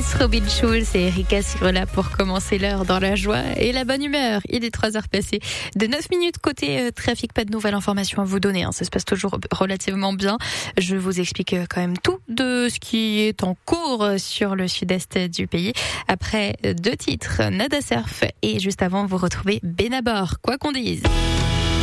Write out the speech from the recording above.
Robin Schulz et Erika Sirola pour commencer l'heure dans la joie et la bonne humeur. Il est 3h passées de 9 minutes côté trafic. Pas de nouvelles informations à vous donner. Ça se passe toujours relativement bien. Je vous explique quand même tout de ce qui est en cours sur le sud-est du pays. Après 2 titres, Nada Surf et juste avant vous retrouvez Benabor. Quoi qu'on dise.